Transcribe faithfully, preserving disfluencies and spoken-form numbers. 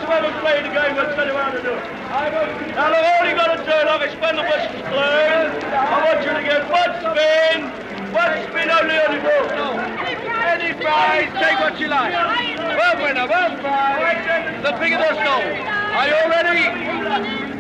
want to play the game, what you want to do. Now, look, all you got to do, look, is when the whistle's blown, I want you to get one spin, one spin only on the ball. No. Any prize, take what you like. Well, winner, well prize, the bigger the score. Are you all ready?